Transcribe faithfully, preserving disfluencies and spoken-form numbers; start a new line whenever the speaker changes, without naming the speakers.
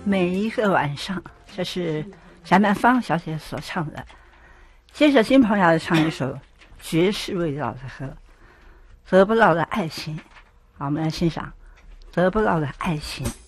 每一个晚上，这是翟曼芳小姐所唱的。接着金鹏要唱一首爵士味道的歌，得不到的爱情。好，我们来欣赏得不到的爱情。